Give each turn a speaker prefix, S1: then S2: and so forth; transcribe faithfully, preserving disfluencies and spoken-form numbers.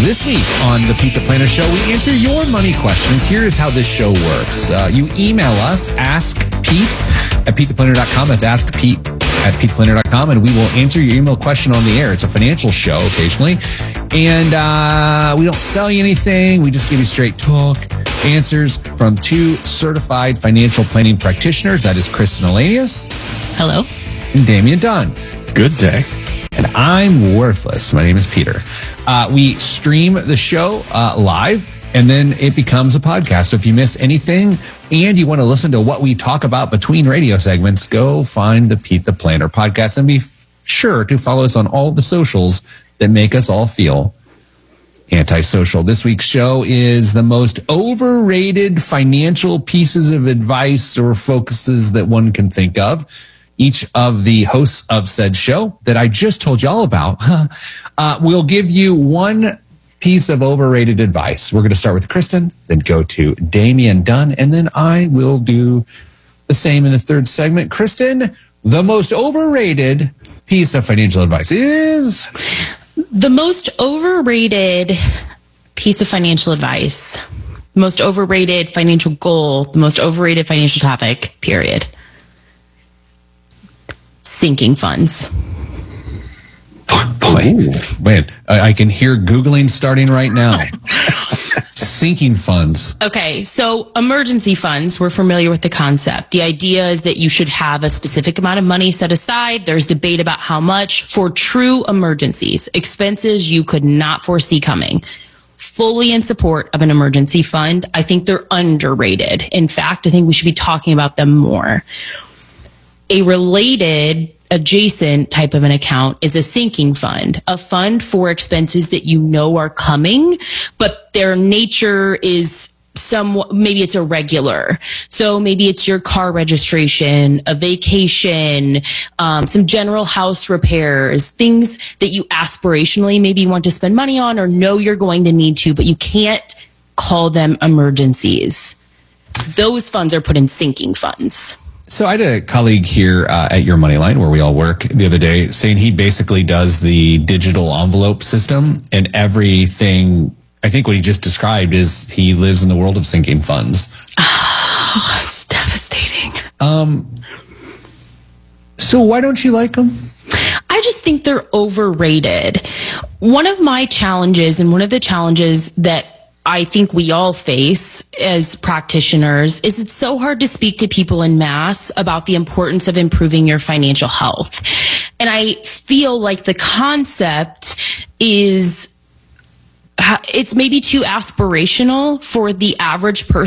S1: This week on the Pete the Planner Show, we answer your money questions. Here is how this show works. Uh, you email us, ask Pete at pete the planner dot com. That's ask Pete at pete the planner dot com, and we will answer your email question on the air. It's a financial show occasionally, and uh, we don't sell you anything. We just give you straight talk answers from two certified financial planning practitioners. That is Kristen Elanius.
S2: Hello.
S1: And Damian Dunn.
S3: Good day.
S1: And I'm worthless. My name is Peter. Uh, we stream the show uh, live, and then it becomes a podcast. So if you miss anything and you want to listen to what we talk about between radio segments, go find the Pete the Planner podcast and be f- sure to follow us on all the socials that make us all feel antisocial. This week's show is the most overrated financial pieces of advice or focuses that one can think of. Each of the hosts of said show that I just told you all about uh, will give you one piece of overrated advice. We're going to start with Kristen, then go to Damian Dunn, and then I will do the same in the third segment. Kristen, the most overrated piece of financial advice is...
S2: The most overrated piece of financial advice, the most overrated financial goal, the most overrated financial topic, period. Sinking funds.
S1: Boy, man, I can hear Googling starting right now. Sinking funds.
S2: Okay, so emergency funds, we're familiar with the concept. The idea is that you should have a specific amount of money set aside. There's debate about how much for true emergencies, expenses you could not foresee coming. Fully in support of an emergency fund. I think they're underrated. In fact, I think we should be talking about them more. A related adjacent type of an account is a sinking fund, a fund for expenses that you know are coming, but their nature is somewhat, maybe it's irregular. So maybe it's your car registration, a vacation, um, some general house repairs, things that you aspirationally maybe want to spend money on or know you're going to need to, but you can't call them emergencies. Those funds are put in sinking funds.
S1: So I had a colleague here uh, at Your Money Line where we all work the other day saying he basically does the digital envelope system, and everything, I think what he just described is he lives in the world of sinking funds.
S2: Oh, it's devastating.
S1: Um. So why don't you like them?
S2: I just think they're overrated. One of my challenges, and one of the challenges that I think we all face as practitioners, is it's so hard to speak to people en masse about the importance of improving your financial health. And I feel like the concept is, it's maybe too aspirational for the average person